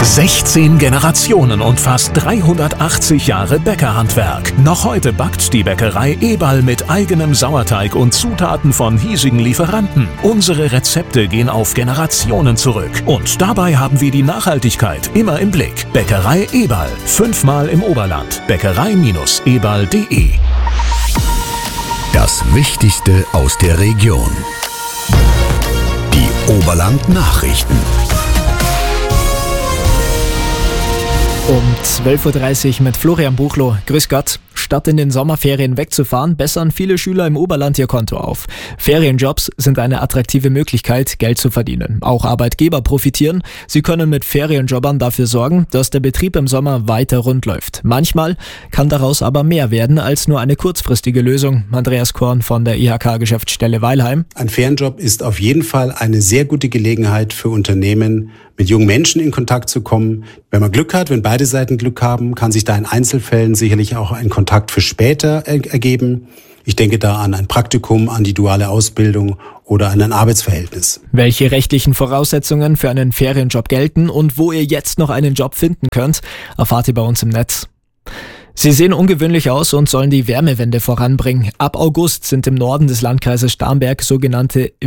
16 Generationen und fast 380 Jahre Bäckerhandwerk. Noch heute backt die Bäckerei Eberl mit eigenem Sauerteig und Zutaten von hiesigen Lieferanten. Unsere Rezepte gehen auf Generationen zurück. Und dabei haben wir die Nachhaltigkeit immer im Blick. Bäckerei Eberl. 5-mal im Oberland. Bäckerei-eberl.de. Das Wichtigste aus der Region. Die Oberland-Nachrichten. Um 12.30 Uhr mit Florian Buchloh. Grüß Gott. Statt in den Sommerferien wegzufahren, bessern viele Schüler im Oberland ihr Konto auf. Ferienjobs sind eine attraktive Möglichkeit, Geld zu verdienen. Auch Arbeitgeber profitieren. Sie können mit Ferienjobbern dafür sorgen, dass der Betrieb im Sommer weiter rund läuft. Manchmal kann daraus aber mehr werden als nur eine kurzfristige Lösung. Andreas Korn von der IHK-Geschäftsstelle Weilheim. Ein Ferienjob ist auf jeden Fall eine sehr gute Gelegenheit für Unternehmen, mit jungen Menschen in Kontakt zu kommen. Wenn man Glück hat, wenn beide Seiten Glück haben, kann sich da in Einzelfällen sicherlich auch ein Kontakt für später ergeben. Ich denke da an ein Praktikum, an die duale Ausbildung oder an ein Arbeitsverhältnis. Welche rechtlichen Voraussetzungen für einen Ferienjob gelten und wo ihr jetzt noch einen Job finden könnt, erfahrt ihr bei uns im Netz. Sie sehen ungewöhnlich aus und sollen die Wärmewende voranbringen. Ab August sind im Norden des Landkreises Starnberg sogenannte